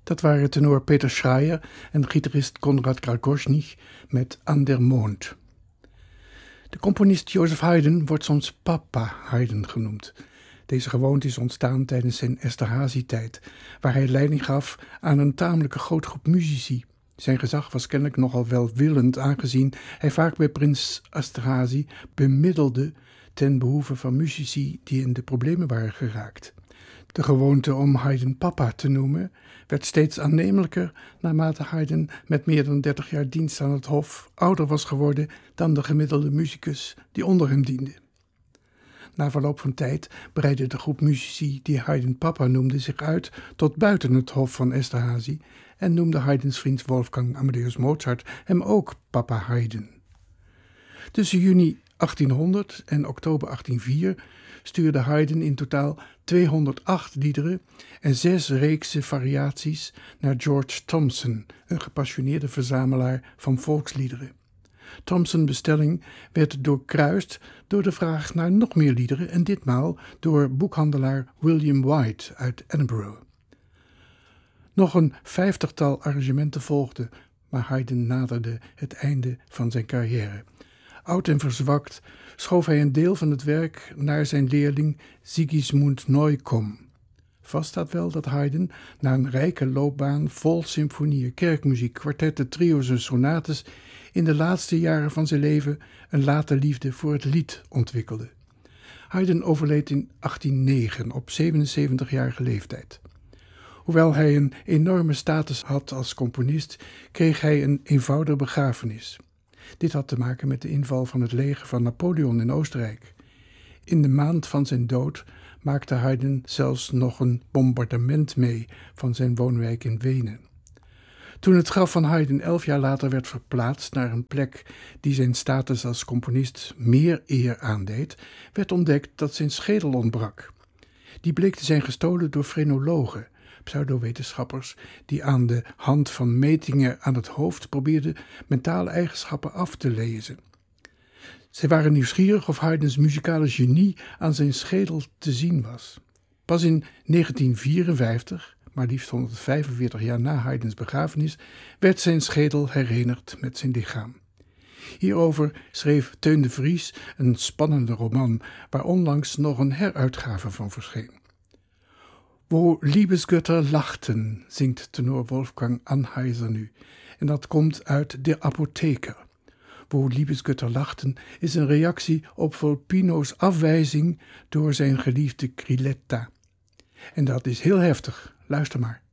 Dat waren tenor Peter Schreier en gitarist Konrad Grágoszny met An der Mond. De componist Joseph Haydn wordt soms Papa Haydn genoemd. Deze gewoonte is ontstaan tijdens zijn Esterházy-tijd, waar hij leiding gaf aan een tamelijke grote groep muzici. Zijn gezag was kennelijk nogal welwillend, aangezien hij vaak bij prins Esterházy bemiddelde ten behoeve van muzici die in de problemen waren geraakt. De gewoonte om Haydn papa te noemen werd steeds aannemelijker naarmate Haydn met meer dan 30 jaar dienst aan het hof ouder was geworden dan de gemiddelde muzikus die onder hem diende. Na verloop van tijd breidde de groep muzici die Haydn papa noemde zich uit tot buiten het hof van Esterházy en noemde Haydns vriend Wolfgang Amadeus Mozart hem ook papa Haydn. Tussen juni 1800 en oktober 1804 stuurde Haydn in totaal 208 liederen en 6 reeksen variaties naar George Thomson, een gepassioneerde verzamelaar van volksliederen. Thomson's bestelling werd doorkruist door de vraag naar nog meer liederen en ditmaal door boekhandelaar William White uit Edinburgh. Nog een 50-tal arrangementen volgden, maar Haydn naderde het einde van zijn carrière. Oud en verzwakt schoof hij een deel van het werk naar zijn leerling Sigismund Neukomm. Vast staat wel dat Haydn, na een rijke loopbaan vol symfonieën, kerkmuziek, kwartetten, trio's en sonates, in de laatste jaren van zijn leven een late liefde voor het lied ontwikkelde. Haydn overleed in 1809 op 77-jarige leeftijd. Hoewel hij een enorme status had als componist, kreeg hij een eenvoudige begrafenis. Dit had te maken met de inval van het leger van Napoleon in Oostenrijk. In de maand van zijn dood maakte Haydn zelfs nog een bombardement mee van zijn woonwijk in Wenen. Toen het graf van Haydn 11 jaar later werd verplaatst naar een plek die zijn status als componist meer eer aandeed, werd ontdekt dat zijn schedel ontbrak. Die bleek te zijn gestolen door frenologen, pseudowetenschappers die aan de hand van metingen aan het hoofd probeerden mentale eigenschappen af te lezen. Zij waren nieuwsgierig of Haydns muzikale genie aan zijn schedel te zien was. Pas in 1954, maar liefst 145 jaar na Haydns begrafenis, werd zijn schedel herenigd met zijn lichaam. Hierover schreef Teun de Vries een spannende roman, waar onlangs nog een heruitgave van verscheen. Wo Liebesgötter lachten, zingt tenor Wolfgang Anheiser nu, en dat komt uit De Apotheker. Wo Liebesgötter lachten is een reactie op Volpino's afwijzing door zijn geliefde Griletta. En dat is heel heftig, luister maar.